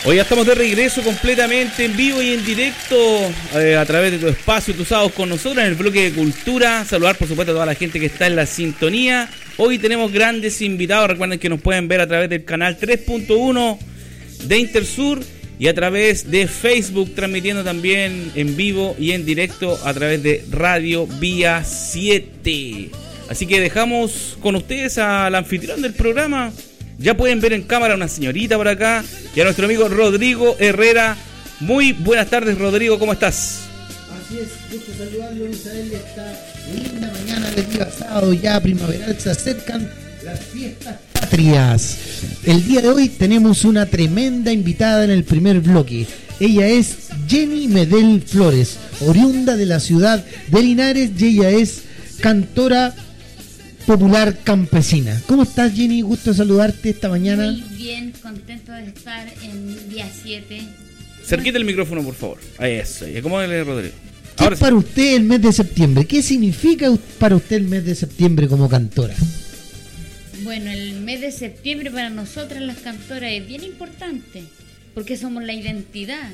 Hoy ya estamos de regreso completamente en vivo y en directo a través de tu espacio, tus sábados con nosotros en el bloque de cultura. Saludar por supuesto a toda la gente que está en la sintonía. Hoy tenemos grandes invitados, recuerden que nos pueden ver a través del canal 3.1 de Intersur y a través de Facebook, transmitiendo también en vivo y en directo a través de Radio Vía 7. Así que dejamos con ustedes al anfitrión del programa. Ya pueden ver en cámara a una señorita por acá y a nuestro amigo Rodrigo Herrera. Muy buenas tardes, Rodrigo, ¿cómo estás? Así es, gusto saludarlo, Isabel. Esta linda mañana del día sábado ya primaveral se acercan las fiestas patrias. El día de hoy tenemos una tremenda invitada en el primer bloque. Ella es Jenny Medel Flores, oriunda de la ciudad de Linares, y ella es cantora popular campesina. ¿Cómo estás, Jenny? Gusto saludarte esta mañana. Muy bien, contento de estar en día 7. Cerquita el micrófono, por favor. Eso, y acomódale, Rodrigo. ¿Qué Ahora es para usted el mes de septiembre? ¿Qué significa para usted el mes de septiembre como cantora? Bueno, el mes de septiembre para nosotras las cantoras es bien importante, porque somos la identidad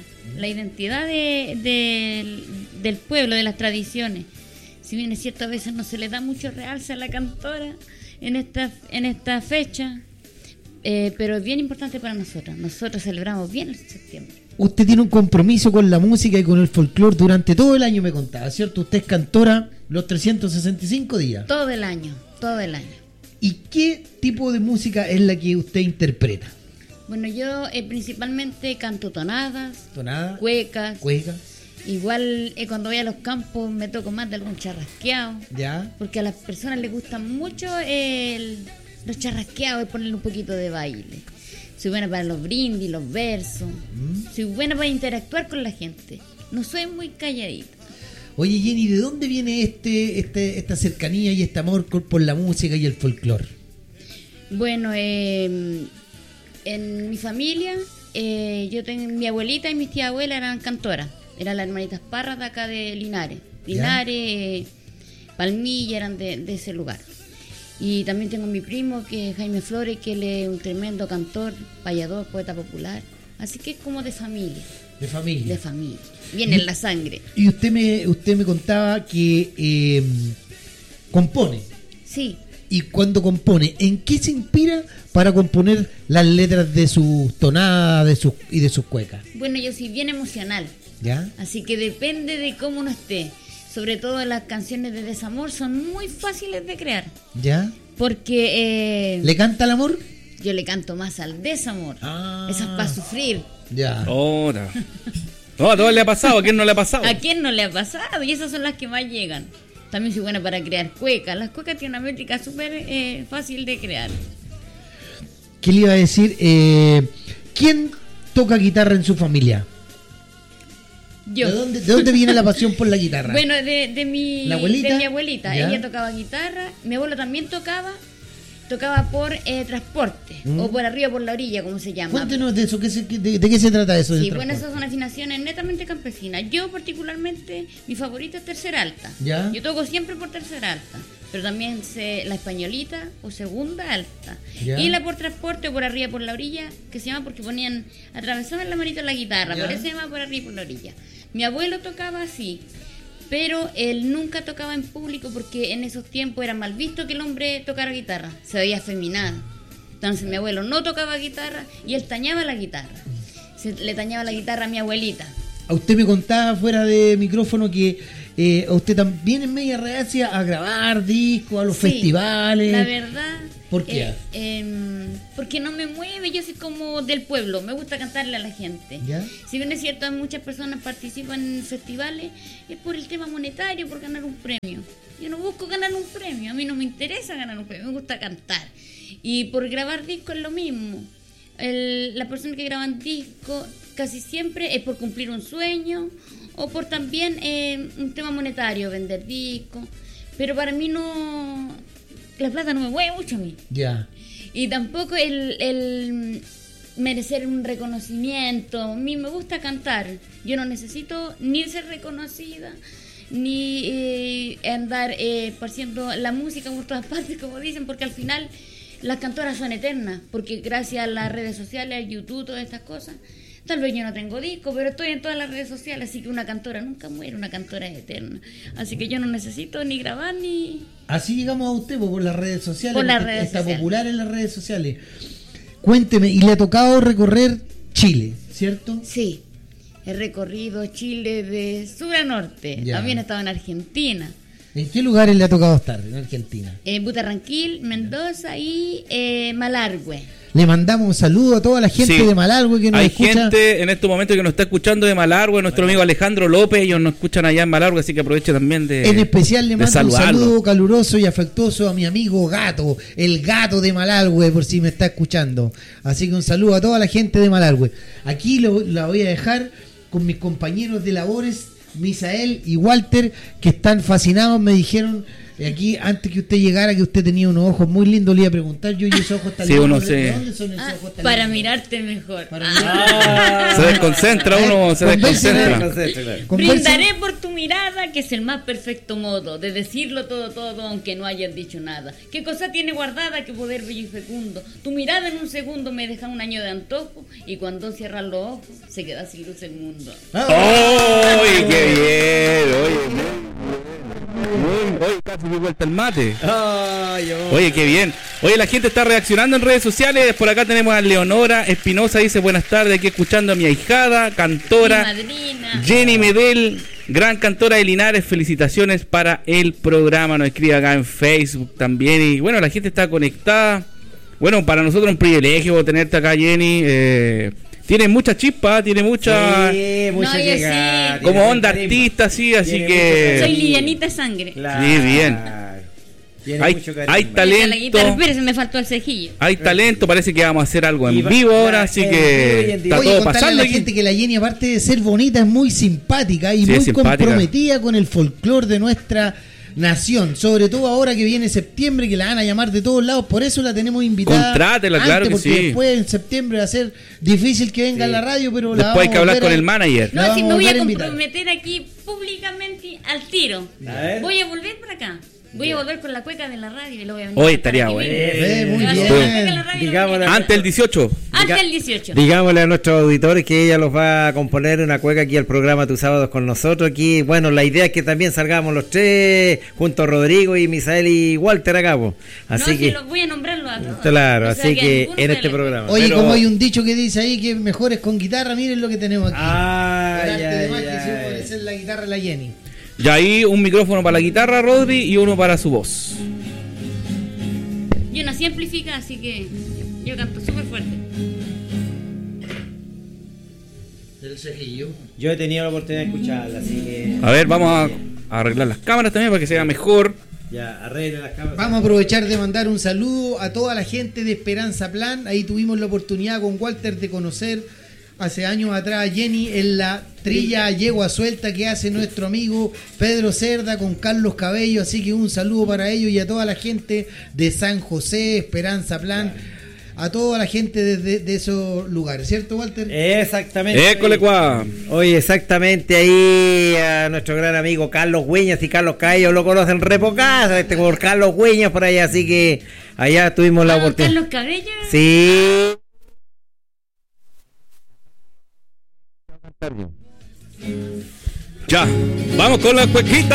del pueblo, de las tradiciones. Si bien es cierto, a veces no se le da mucho realce a la cantora en esta fecha, pero es bien importante para nosotros. Nosotros celebramos bien el septiembre. Usted tiene un compromiso con la música y con el folclore durante todo el año, me contaba, ¿cierto? Usted es cantora los 365 días. Todo el año. ¿Y qué tipo de música es la que usted interpreta? Bueno, yo principalmente canto tonadas, ¿Tonada? cuecas. Igual cuando voy a los campos me toco más de algún charrasqueado. ¿Ya? Porque a las personas les gusta mucho los charrasqueados y ponerle un poquito de baile. Soy buena para los brindis, los versos. Soy buena para interactuar con la gente. No soy muy calladita. Oye, Jenny, ¿de dónde viene esta cercanía y este amor por la música y el folclore? Bueno, en mi familia, yo tengo mi abuelita y mis tías abuelas eran cantoras. Eran las hermanitas Parras de acá de Linares. Linares, Palmilla, eran de ese lugar. Y también tengo mi primo, que es Jaime Flores, que él es un tremendo cantor, payador, poeta popular. Así que es como de familia. De familia. Viene en la sangre. Y usted me contaba que compone. Sí. Y cuando compone, ¿en qué se inspira para componer las letras de sus tonadas y de sus cuecas? Bueno, yo soy bien emocional. ¿Ya? Así que depende de cómo uno esté. Sobre todo las canciones de desamor son muy fáciles de crear. ¿Ya? Porque... ¿Le canta el amor? Yo le canto más al desamor. Eso es para sufrir. Ya. No, a todos le ha pasado. ¿A quién no le ha pasado? ¿A quién no le ha pasado? Y esas son las que más llegan. También soy buena para crear cuecas. Las cuecas tienen una métrica súper fácil de crear. ¿Qué le iba a decir? ¿Quién toca guitarra en su familia? Yo. ¿De dónde viene la pasión por la guitarra? Bueno, de mi abuelita. ¿Ya? Ella tocaba guitarra. Mi abuelo también tocaba por transporte, o por arriba, por la orilla, como se llama. Cuéntenos de eso, ¿de qué se trata eso? Sí, bueno, esas son afinaciones netamente campesinas. Yo particularmente, mi favorita es tercera alta. ¿Ya? Yo toco siempre por tercera alta, pero también sé la españolita o segunda alta. ¿Ya? Y la por transporte o por arriba, por la orilla, que se llama porque atravesaban la manito en la guitarra, ¿Ya? por eso se llama por arriba, por la orilla. Mi abuelo tocaba así, pero él nunca tocaba en público porque en esos tiempos era mal visto que el hombre tocara guitarra, se veía afeminado. Entonces mi abuelo no tocaba guitarra y él tañaba la guitarra. Le tañaba la guitarra a mi abuelita. A usted me contaba fuera de micrófono que usted también es media reacia a grabar discos, a los festivales. La verdad. ¿Por qué? Porque no me mueve, yo soy como del pueblo, me gusta cantarle a la gente. ¿Ya? Si bien es cierto, muchas personas participan en festivales, es por el tema monetario, por ganar un premio. Yo no busco ganar un premio, a mí no me interesa ganar un premio, me gusta cantar. Y por grabar discos es lo mismo. Las personas que graban discos casi siempre es por cumplir un sueño o por también un tema monetario, vender discos. Pero para mí no... La plata no me mueve mucho a mí. Ya. Y tampoco el merecer un reconocimiento. A mí me gusta cantar. Yo no necesito ni ser reconocida, ni andar parciendo la música por todas partes, como dicen, porque al final las cantoras son eternas, porque gracias a las redes sociales, al YouTube, todas estas cosas, Tal vez yo no tengo disco, pero estoy en todas las redes sociales, así que una cantora nunca muere, una cantora es eterna. Así que yo no necesito ni grabar ni... Así llegamos a usted por las redes sociales. Por las porque redes está sociales. popular en las redes sociales. Cuénteme, y le ha tocado recorrer Chile, ¿cierto? Sí, he recorrido Chile de sur a norte. Ya. También he estado en Argentina. ¿En qué lugares le ha tocado estar en Argentina? Butarranquil, Mendoza y Malargüe. Le mandamos un saludo a toda la gente Sí. de Malargüe que nos Hay escucha. gente en estos momentos que nos está escuchando de Malargüe, nuestro amigo Alejandro López, ellos nos escuchan allá en Malargüe, así que aproveche también de En especial le de mando un saludarlo. saludo caluroso y afectuoso a mi amigo Gato, el Gato de Malargüe, por si me está escuchando. Así que un saludo a toda la gente de Malargüe. Aquí la voy a dejar con mis compañeros de labores, Misael y Walter, que están fascinados. Me dijeron aquí, antes que usted llegara, que usted tenía unos ojos muy lindos. Le iba a preguntar yo, y esos ojos tan Sí, lindos, uno ¿de se- dónde son esos ojos tan Para lindos? mirarte mejor. Para Se desconcentra uno, se desconcentra. Conversa- Brindaré por tu mirada, que es el más perfecto modo de decirlo todo, aunque no hayas dicho nada. ¿Qué cosa tiene guardada que poder bello y fecundo? Tu mirada en un segundo me deja un año de antojo, y cuando cierras los ojos se queda sin luz el mundo. ¡Oye, qué bien! Oye, casi me vuelta el mate. Oye, qué bien. Oye, la gente está reaccionando en redes sociales. Por acá tenemos a Leonora Espinosa, dice buenas tardes, aquí escuchando a mi ahijada, Mi cantora madrina. Jenny Medel, gran cantora de Linares. Felicitaciones para el programa, nos escribe acá en Facebook también. Y bueno, la gente está conectada. Bueno, para nosotros un privilegio tenerte acá, Jenny. Tiene mucha chispa, tiene mucha... Sí, mucha No, yo llegada, sí. tiene como onda carisma. artista, sí, así Tiene que... mucho Soy livianita de sangre. Claro. Sí, bien. Tiene Hay- mucho carisma. hay talento. La guitarra, espérese, me faltó el cejillo. Hay talento, parece que vamos a hacer algo Y en va- vivo ahora, ya, así en que vivo y en está directo. Oye, todo contarle pasando a la aquí. gente que la Jenny, aparte de ser bonita, es muy simpática y Sí, muy es simpática. comprometida con el folclore de nuestra nación, sobre todo ahora que viene septiembre, que la van a llamar de todos lados. Por eso la tenemos invitada Contrátela, antes, claro que porque sí. después en septiembre va a ser difícil que venga a la radio, pero la Después hay que vamos a hablar volver con a- el manager. La No, si vamos me voy a volver invitar. comprometer aquí públicamente al tiro. A ver. Voy a volver para acá. Voy a volver con la cueca de la radio y lo voy a venir Hoy a cantar estaría aquí bueno. mismo. Muy Me va a bien. hacer la cueca en la radio y lo voy a Digámosle- venir a Antes el 18. cantar. Antes del 18. Digámosle a nuestros auditores que ella los va a componer una cueca aquí al programa Tus Sábados con nosotros. Aquí, bueno, la idea es que también salgamos los tres, junto a Rodrigo y Misael y Walter acá, po. Así No, que, si los voy a nombrarlos a todos. claro, O sea así que ninguno en se este le- programa. Oye, Pero- como hay un dicho que dice ahí que mejor es con guitarra, miren lo que tenemos aquí. Ah, El arte ya, de magia, ya, si ya. puede ser la guitarra de la Jenny. Y ahí un micrófono para la guitarra, Rodri, y uno para su voz. Yo nací amplificada, así que yo canto súper fuerte. Del cejillo. Yo he tenido la oportunidad de escucharla, así que A ver, vamos a arreglar las cámaras también para que se vea mejor. ya, arreglen las cámaras. Vamos a aprovechar de mandar un saludo a toda la gente de Esperanza Plan. Ahí tuvimos la oportunidad con Walter de conocer hace años atrás a Jenny en la trilla Yegua Suelta que hace nuestro amigo Pedro Cerda con Carlos Cabello. Así que un saludo para ellos y a toda la gente de San José, Esperanza Plan, a toda la gente de esos lugares, ¿cierto, Walter? Exactamente. École cuá. Oye, exactamente ahí a nuestro gran amigo Carlos Güeñas y Carlos Caello lo conocen repocada, por Carlos Güeñas por allá, así que allá tuvimos la Ah, oportunidad. Carlos Cabello. Sí. Ya, vamos con la cuequita.